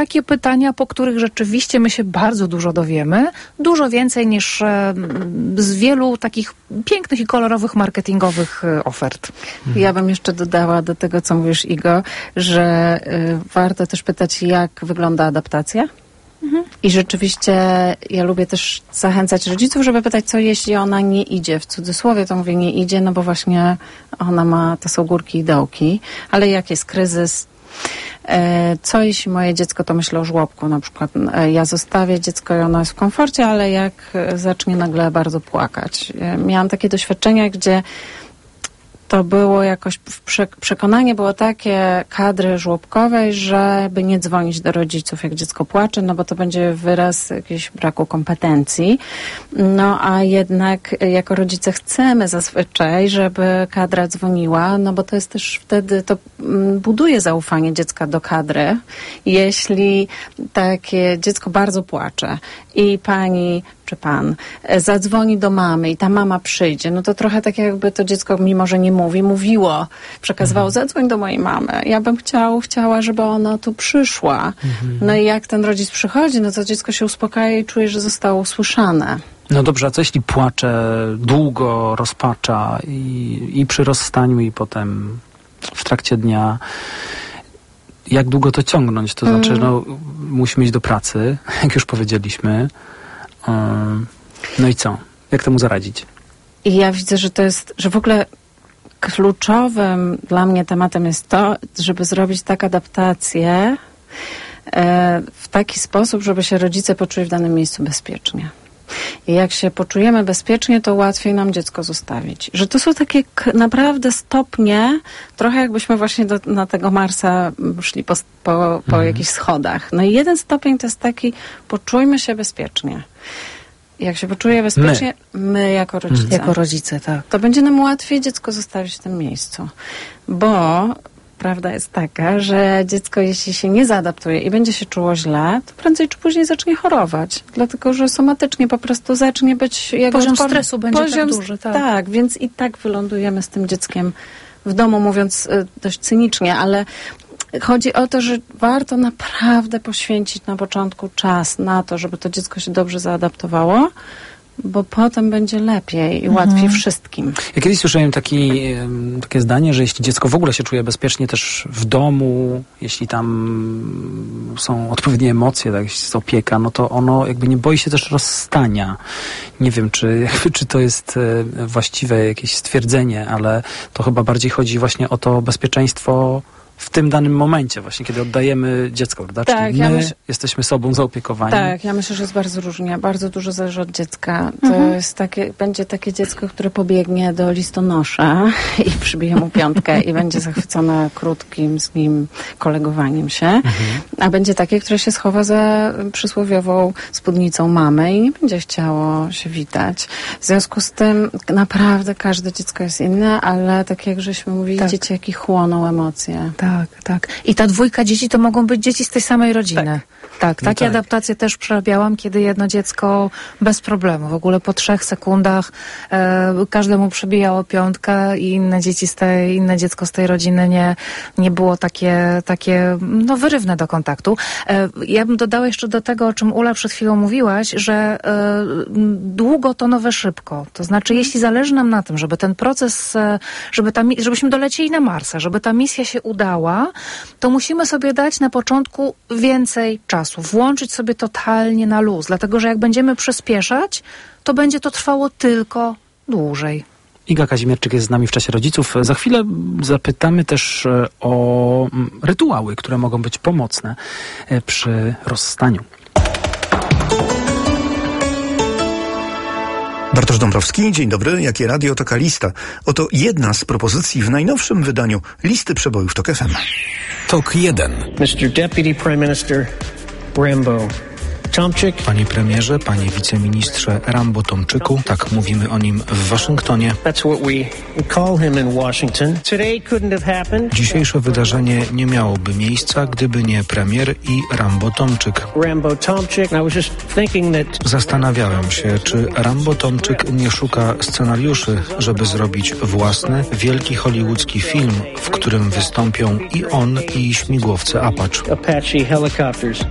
takie pytania, po których rzeczywiście my się bardzo dużo dowiemy. Dużo więcej niż z wielu takich pięknych i kolorowych marketingowych ofert. Ja bym jeszcze dodała do tego, co mówisz, Igo, że warto też pytać, jak wygląda adaptacja. I rzeczywiście ja lubię też zachęcać rodziców, żeby pytać, co jeśli ona nie idzie. W cudzysłowie to mówię nie idzie, no bo właśnie ona ma, to są górki i dołki, ale jak jest kryzys, co jeśli moje dziecko, to myślę o żłobku na przykład. Ja zostawię dziecko i ono jest w komforcie, ale jak zacznie nagle bardzo płakać. Miałam takie doświadczenia, gdzie to było jakoś, przekonanie było takie kadry żłobkowej, żeby nie dzwonić do rodziców, jak dziecko płacze, no bo to będzie wyraz jakiegoś braku kompetencji. No a jednak jako rodzice chcemy zazwyczaj, żeby kadra dzwoniła, no bo to jest też wtedy, to buduje zaufanie dziecka do kadry. Jeśli takie dziecko bardzo płacze i pani czy pan zadzwoni do mamy i ta mama przyjdzie, no to trochę tak jakby to dziecko, mimo że nie mówi, mówiło, przekazywało, zadzwoń do mojej mamy. Ja bym chciała, żeby ona tu przyszła. No i jak ten rodzic przychodzi, no to dziecko się uspokaja i czuje, że zostało usłyszane. No dobrze, a co jeśli płacze długo, rozpacza i przy rozstaniu i potem w trakcie dnia? Jak długo to ciągnąć? To znaczy, no musimy iść do pracy, jak już powiedzieliśmy. No i co? Jak temu zaradzić? I ja widzę, że to jest, że w ogóle kluczowym dla mnie tematem jest to, żeby zrobić tak adaptację w taki sposób, żeby się rodzice poczuli w danym miejscu bezpiecznie. I jak się poczujemy bezpiecznie, to łatwiej nam dziecko zostawić. Że to są takie naprawdę stopnie, trochę jakbyśmy właśnie na tego Marsa szli po jakichś schodach. No i jeden stopień to jest taki, poczujmy się bezpiecznie. Jak się poczuje bezpiecznie, my jako rodzice. Jako rodzice, tak. To będzie nam łatwiej dziecko zostawić w tym miejscu. Bo prawda jest taka, że dziecko, jeśli się nie zaadaptuje i będzie się czuło źle, to prędzej czy później zacznie chorować. Dlatego, że somatycznie po prostu zacznie być... Poziom stresu będzie tak duży. Tak, więc i tak wylądujemy z tym dzieckiem w domu, mówiąc dość cynicznie, ale chodzi o to, że warto naprawdę poświęcić na początku czas na to, żeby to dziecko się dobrze zaadaptowało, bo potem będzie lepiej i łatwiej wszystkim. Ja kiedyś słyszałem takie zdanie, że jeśli dziecko w ogóle się czuje bezpiecznie też w domu, jeśli tam są odpowiednie emocje, tak, jest opieka, no to ono jakby nie boi się też rozstania. Nie wiem, czy to jest właściwe jakieś stwierdzenie, ale to chyba bardziej chodzi właśnie o to bezpieczeństwo w tym danym momencie, właśnie kiedy oddajemy dziecko, prawda? Tak, czyli my jesteśmy sobą zaopiekowani. Tak, ja myślę, że jest bardzo różnie. Bardzo dużo zależy od dziecka. To jest będzie takie dziecko, które pobiegnie do listonosza i przybije mu piątkę i będzie zachwycone krótkim z nim kolegowaniem się. A będzie takie, które się schowa za przysłowiową spódnicą mamy i nie będzie chciało się witać. W związku z tym naprawdę każde dziecko jest inne, ale tak jak żeśmy mówili, dzieciaki chłoną emocje. Tak. I ta dwójka dzieci to mogą być dzieci z tej samej rodziny. Tak, takie adaptacje też przerabiałam, kiedy jedno dziecko bez problemu, w ogóle po 3 sekundach każdemu przebijało piątkę i inne dziecko z tej rodziny nie było takie wyrywne do kontaktu. Ja bym dodała jeszcze do tego, o czym Ula przed chwilą mówiłaś, że długo to nowe szybko. To znaczy, jeśli zależy nam na tym, żeby ten proces, żebyśmy dolecieli na Marsa, żeby ta misja się udała, to musimy sobie dać na początku więcej czasu. Włączyć sobie totalnie na luz, dlatego że jak będziemy przyspieszać, to będzie to trwało tylko dłużej. Iga Kazimierczyk jest z nami w Czasie Rodziców. Za chwilę zapytamy też o rytuały, które mogą być pomocne przy rozstaniu. Bartosz Dąbrowski, dzień dobry. Jakie radio, taka lista. Oto jedna z propozycji w najnowszym wydaniu Listy Przebojów TOK FM. TOK 1. Mr. Deputy Prime Minister Rambo Tomczyk. Panie premierze, panie wiceministrze Rambo Tomczyku, tak mówimy o nim w Waszyngtonie. Dzisiejsze wydarzenie nie miałoby miejsca, gdyby nie premier i Rambo Tomczyk. Zastanawiałem się, czy Rambo Tomczyk nie szuka scenariuszy, żeby zrobić własny, wielki hollywoodzki film, w którym wystąpią i on, i śmigłowce Apache.